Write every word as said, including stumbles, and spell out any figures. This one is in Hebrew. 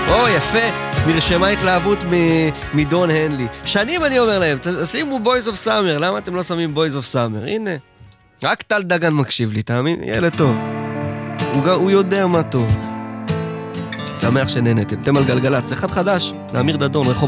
או, יפה, נרשמה התלהבות מדון הנלי. שנים אני אומר להם, שימו Boys of Summer, למה אתם לא שמים Boys of Summer? הנה, רק טל דגן מקשיב לי, תאמין? ילד טוב. הוא, הוא יודע מה טוב. שמח שנהנתם. אתם על גלגלצ, אחד חדש, לאמיר דדון, רחוב